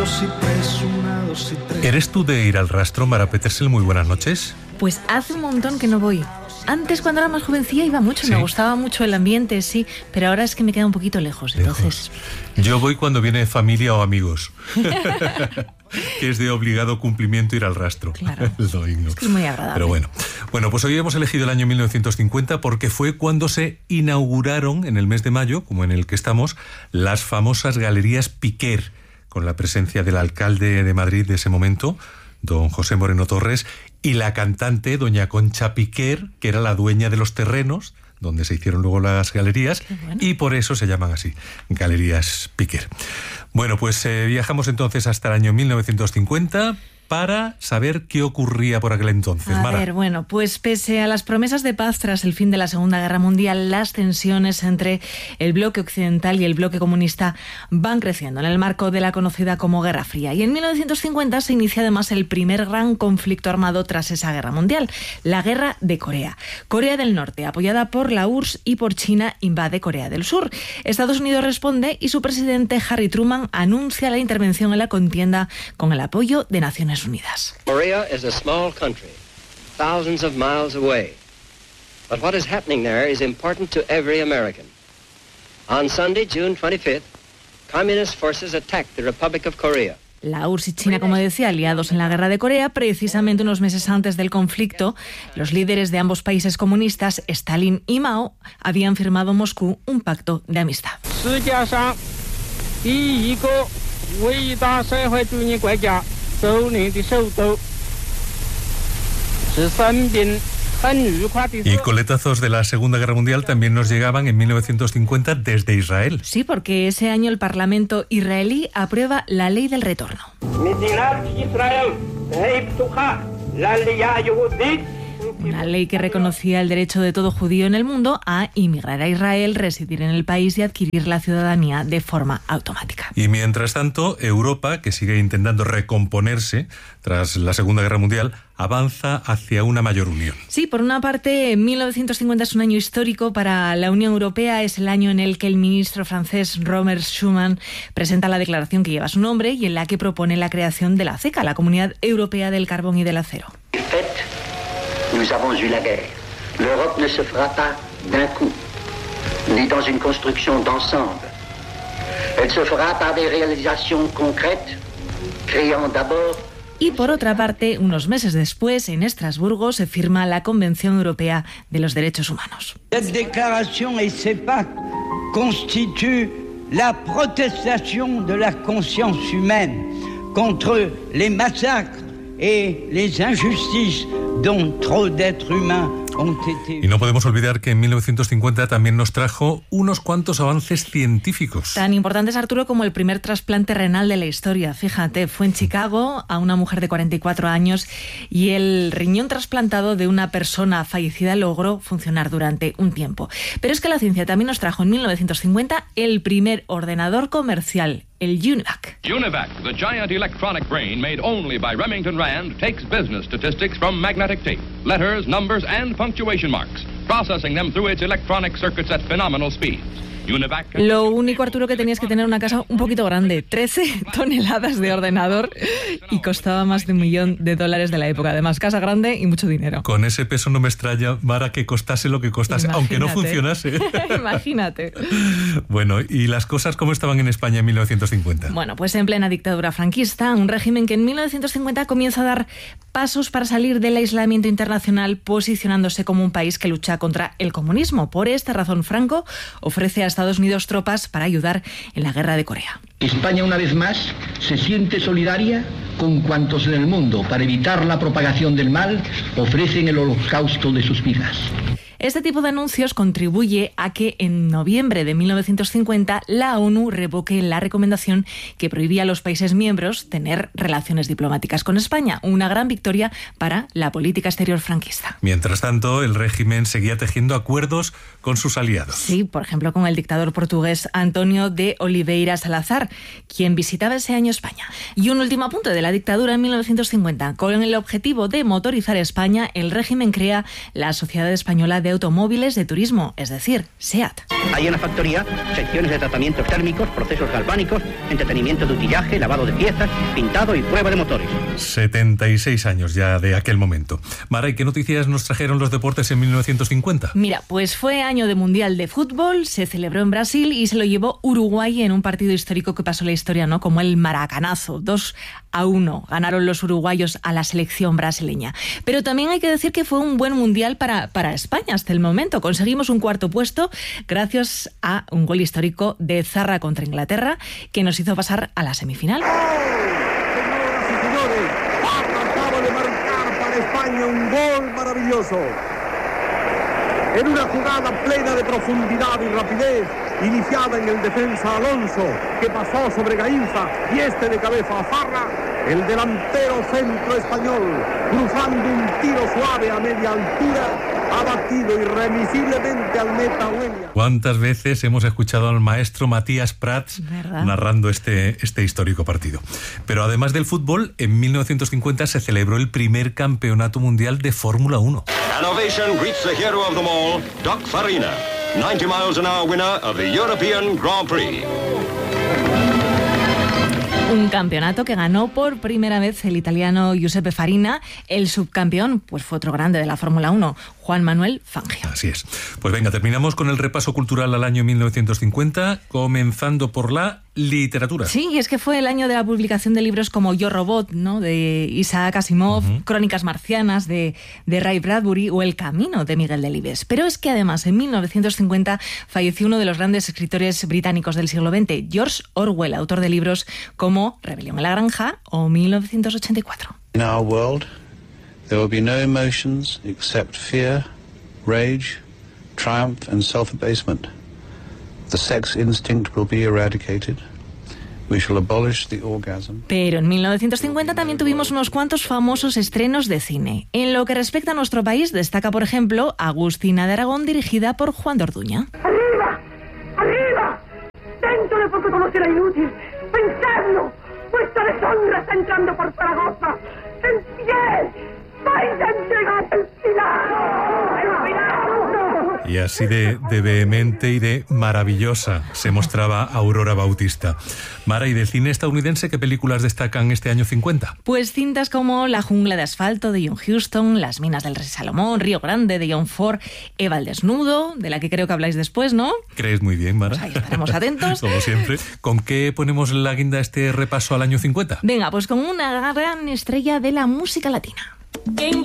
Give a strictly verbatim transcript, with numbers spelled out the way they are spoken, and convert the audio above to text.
dos y tres, una, dos y tres. ¿Eres tú de ir al rastro, Mara Petersel? Muy buenas noches. Pues hace un montón que no voy. Antes, cuando era más jovencilla, iba mucho, ¿Sí? me gustaba mucho el ambiente, sí, pero ahora es que me queda un poquito lejos, lejos. entonces... Yo voy cuando viene familia o amigos, que es de obligado cumplimiento ir al rastro. Claro, el domingo. Es que es muy agradable. Pero bueno. Bueno, pues hoy hemos elegido el año mil novecientos cincuenta porque fue cuando se inauguraron, en el mes de mayo, como en el que estamos, las famosas Galerías Piquer, con la presencia del alcalde de Madrid de ese momento, don José Moreno Torres, y la cantante doña Concha Piquer, que era la dueña de los terrenos donde se hicieron luego las galerías, bueno. y por eso se llaman así, Galerías Piquer. Bueno, pues eh, viajamos entonces hasta el año mil novecientos cincuenta para saber qué ocurría por aquel entonces. A Mara. ver, bueno, pues pese a las promesas de paz tras el fin de la Segunda Guerra Mundial, las tensiones entre el bloque occidental y el bloque comunista van creciendo en el marco de la conocida como Guerra Fría. Y en mil novecientos cincuenta se inicia además el primer gran conflicto armado tras esa guerra mundial, la Guerra de Corea. Corea del Norte, apoyada por la U R S S y por China, invade Corea del Sur. Estados Unidos responde y su presidente Harry Truman anuncia la intervención en la contienda con el apoyo de Naciones Unidas. Korea is a small country, thousands of miles away. But what is happening there is important to every American. On Sunday, June twenty-fifth, communist forces attacked the Republic of Korea. La U R S S y China, como decía, aliados en la Guerra de Corea. Precisamente unos meses antes del conflicto, los líderes de ambos países comunistas, Stalin y Mao, habían firmado en Moscú un pacto de amistad. Y coletazos de la Segunda Guerra Mundial también nos llegaban en mil novecientos cincuenta desde Israel. Sí, porque ese año el Parlamento israelí aprueba la Ley del Retorno. Una ley que reconocía el derecho de todo judío en el mundo a inmigrar a Israel, residir en el país y adquirir la ciudadanía de forma automática. Y mientras tanto, Europa, que sigue intentando recomponerse tras la Segunda Guerra Mundial, avanza hacia una mayor unión. Sí, por una parte, mil novecientos cincuenta es un año histórico para la Unión Europea. Es el año en el que el ministro francés Robert Schuman presenta la declaración que lleva su nombre y en la que propone la creación de la CECA, la Comunidad Europea del Carbón y del Acero. Nous avons eu la guerre. L'Europe ne se fera pas d'un coup, ni dans une construction d'ensemble. Elle se fera par des réalisations concrètes, créant d'abord... Y por otra parte, unos meses después, en Estrasburgo, se firma la Convención Europea de los Derechos Humanos. Cette déclaration et ces pactes constituent la protestation de la conscience humaine contre les massacres et les injustices dont trop d'êtres humains ont été... Y no podemos olvidar que en mil novecientos cincuenta también nos trajo unos cuantos avances científicos. Tan importantes, Arturo, como el primer trasplante renal de la historia. Fíjate, fue en Chicago a una mujer de cuarenta y cuatro años y el riñón trasplantado de una persona fallecida logró funcionar durante un tiempo. Pero es que la ciencia también nos trajo en mil novecientos cincuenta el primer ordenador comercial, el UNIVAC. UNIVAC, the giant electronic brain made only by Remington Rand, takes business statistics from magnetic tape, letters, numbers, and punctuation marks, processing them through its electronic circuits at phenomenal speeds. UNIVAC... Lo único, Arturo, que tenías que tener una casa un poquito grande, trece toneladas de ordenador, y costaba más de un millón de dólares de la época. Además, casa grande y mucho dinero. Con ese peso no me extraña, Mara, que costase lo que costase, Imagínate. aunque no funcionase. Imagínate. Bueno, ¿y las cosas cómo estaban en España en mil novecientos cincuenta? Bueno, pues en plena dictadura franquista, un régimen que en mil novecientos cincuenta comienza a dar pasos para salir del aislamiento internacional, posicionándose como un país que lucha contra el comunismo. Por esta razón, Franco ofrece a Estados Unidos tropas para ayudar en la guerra de Corea. España, una vez más, se siente solidaria con cuantos en el mundo, para evitar la propagación del mal, ofrecen el holocausto de sus vidas. Este tipo de anuncios contribuye a que en noviembre de mil novecientos cincuenta la ONU revoque la recomendación que prohibía a los países miembros tener relaciones diplomáticas con España. Una gran victoria para la política exterior franquista. Mientras tanto, el régimen seguía tejiendo acuerdos con sus aliados. Sí, por ejemplo, con el dictador portugués António de Oliveira Salazar, quien visitaba ese año España. Y un último apunte de la dictadura en mil novecientos cincuenta. Con el objetivo de motorizar España, el régimen crea la Sociedad Española de de automóviles de turismo, es decir, SEAT. Hay en la factoría secciones de tratamientos térmicos, procesos galvánicos, entretenimiento de utillaje, lavado de piezas, pintado y prueba de motores. setenta y seis años ya de aquel momento. Mara, ¿y qué noticias nos trajeron los deportes en mil novecientos cincuenta? Mira, pues fue año de Mundial de Fútbol, se celebró en Brasil y se lo llevó Uruguay en un partido histórico que pasó la historia, ¿no? Como el Maracanazo. dos a uno ganaron los uruguayos a la selección brasileña. Pero también hay que decir que fue un buen Mundial para, para España hasta el momento. Conseguimos un cuarto puesto gracias a un gol histórico de Zarra contra Inglaterra que nos hizo pasar a la semifinal. Señoras y señores, acaba de marcar para España un gol maravilloso. En una jugada plena de profundidad y rapidez, iniciada en el defensa Alonso, que pasó sobre Gainza y este de cabeza a Zarra, el delantero centro español, cruzando un tiro suave a media altura, ha batido irremisiblemente al meta Williams. ¿Cuántas veces hemos escuchado al maestro Matías Prats ¿verdad? narrando este, este histórico partido? Pero además del fútbol, en mil novecientos cincuenta se celebró el primer campeonato mundial de Fórmula uno. An ovation greets the hero of them all, Doc Farina, ninety miles an hour winner of the European Grand Prix. Un campeonato que ganó por primera vez el italiano Giuseppe Farina. El subcampeón pues fue otro grande de la Fórmula uno, Juan Manuel Fangio. Así es. Pues venga, terminamos con el repaso cultural al año mil novecientos cincuenta, comenzando por la literatura. Sí, y es que fue el año de la publicación de libros como Yo Robot, ¿no?, de Isaac Asimov, uh-huh. Crónicas marcianas de, de Ray Bradbury o El camino de Miguel Delibes. Pero es que además en mil novecientos cincuenta falleció uno de los grandes escritores británicos del siglo veinte, George Orwell, autor de libros como Rebelión en la granja o mil novecientos ochenta y cuatro. In our world, there will be no emotions except fear, rage, triumph and self-abasement. The sex instinct will be eradicated. We shall abolish the orgasm. Pero en mil novecientos cincuenta también tuvimos unos cuantos famosos estrenos de cine. En lo que respecta a nuestro país, destaca, por ejemplo, Agustina de Aragón, dirigida por Juan de Orduña. ¡Arriba! ¡Arriba! Dentro de poco todo será inútil. ¡Pensadlo! Vuestra deshonra está entrando por Zaragoza. ¡En pie! ¡Vais a entregar el Pilar! ¡El Pilar! Y así de, de vehemente y de maravillosa se mostraba Aurora Bautista. Mara, ¿y del cine estadounidense qué películas destacan este año cincuenta? Pues cintas como La jungla de asfalto de John Huston, Las minas del rey Salomón, Río Grande de John Ford, Eva al desnudo, de la que creo que habláis después, ¿no? Crees muy bien, Mara. Pues ahí estaremos atentos. Como siempre. ¿Con qué ponemos la guinda a este repaso al año cincuenta? Venga, pues con una gran estrella de la música latina.